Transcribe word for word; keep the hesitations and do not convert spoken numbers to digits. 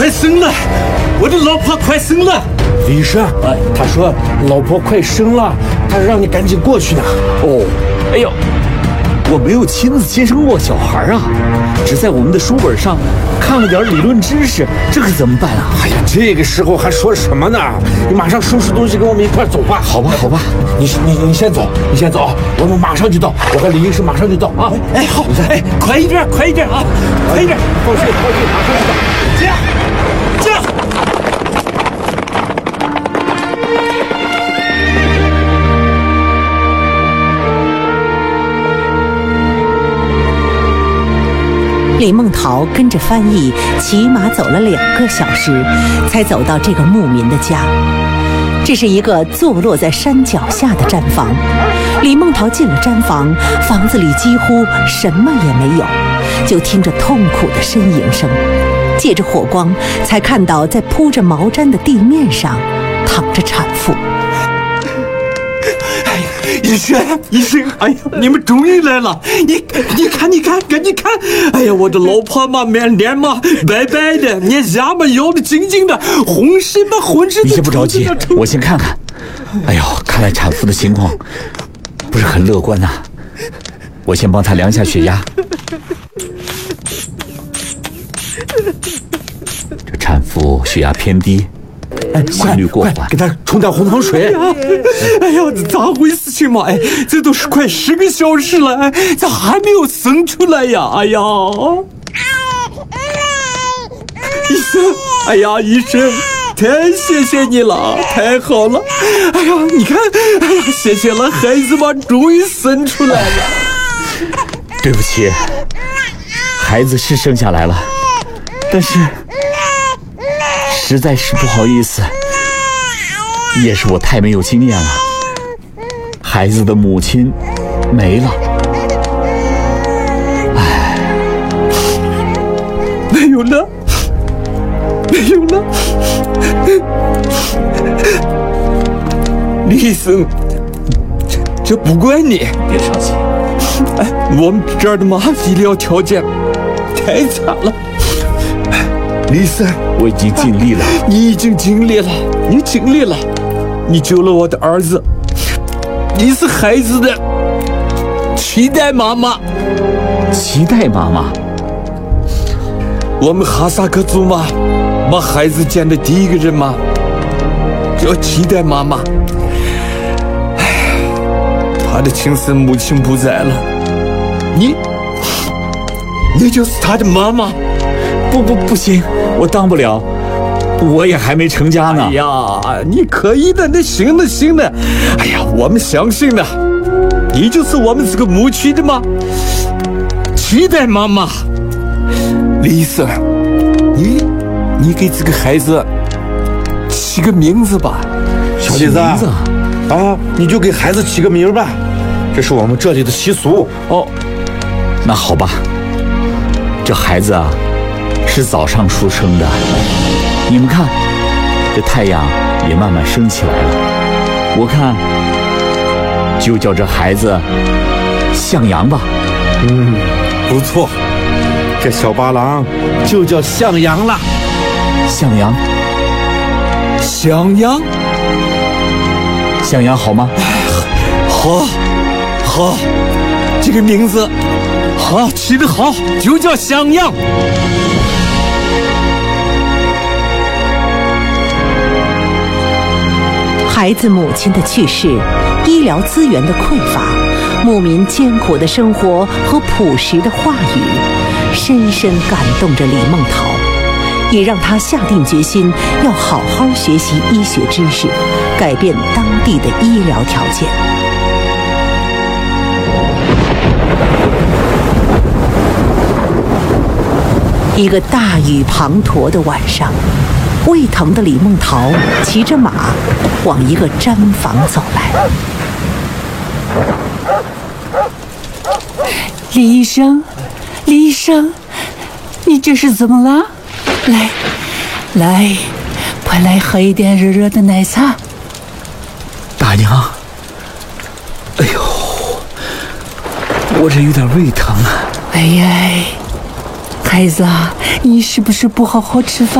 快生了，我的老婆快生了。 李医生，哎，他说老婆快生了，他让你赶紧过去呢。 哦，哎呦，我没有亲自接生过小孩啊，只在我们的书本上看了点理论知识，这可怎么办啊？ 哎呀，这个时候还说什么呢？你马上收拾东西，跟我们一块走吧。 好吧，好吧， 你你你先走，你先走啊，我们马上就到，我和李医师马上就到啊。 哎，好，哎，快一点，快一点啊，快一点， 放心，放心，马上就到。 这样，这样。 李梦桃跟着翻译骑马走了两个小时，才走到这个牧民的家。这是一个坐落在山脚下的毡房。李梦桃进了毡房，房子里几乎什么也没有，就听着痛苦的呻吟声。借着火光，才看到在铺着毛毡的地面上躺着产妇。 医生，医生，哎呀，你们终于来了！你你看，你看，赶紧看！哎呀，我的老婆嘛，满脸嘛白白的，脸颊嘛咬得紧紧的，浑身嘛浑身。 你先不着急，我先看看。哎呦，看来产妇的情况不是很乐观呐、啊。我先帮她量下血压。这产妇血压偏低。 哎， 心率过缓， 给他冲点红糖水。 哎呀，这咋回事情嘛？哎，这都是快十个小时了，哎，咋还没有生出来呀？哎呀，医生，哎呀，医生，太谢谢你了，太好了！哎呀，你看，哎呀，谢谢了，孩子嘛，终于生出来了。 对不起，孩子是生下来了，但是。实在是不好意思，也是我太没有经验了。孩子的母亲没了，唉， 没有了，没有了。李医生，这这不怪你， 别伤心。 哎，我们这儿的嘛医疗条件太差了。李医生， 我已经尽力了。 你已经尽力了，你尽力了，你救了我的儿子，你是孩子的期待妈妈。 期待妈妈？ 我们哈萨克族嘛，把孩子见的第一个人嘛，叫期待妈妈。哎，他的亲生母亲不在了，你，你就是他的妈妈。 不不不行，我当不了，我也还没成家呢。 哎呀，你可以的，那行的行的。哎呀，我们相信的，你就是我们这个牧区的嘛，期待妈妈。李医生，你你给这个孩子起个名字吧。 小李子啊，啊，你就给孩子起个名吧，这是我们这里的习俗。 哦，那好吧，这孩子啊。是早上出生的，你们看，这太阳也慢慢升起来了。我看，就叫这孩子向阳吧。 嗯，不错，这小八郎就叫向阳了。 向阳， 向阳， 向阳好吗？ 好，好，这个名字好，起得好，就叫向阳。 孩子母亲的去世，医疗资源的匮乏，牧民艰苦的生活和朴实的话语，深深感动着李梦桃，也让他下定决心要好好学习医学知识，改变当地的医疗条件。一个大雨滂沱的晚上，胃疼的李梦桃骑着马往一个毡房走来。 李医生，李医生，你这是怎么了？来，来，快来喝一点热热的奶茶。 大娘，哎呦，我这有点胃疼啊。 哎呀，孩子啊，你是不是不好好吃饭？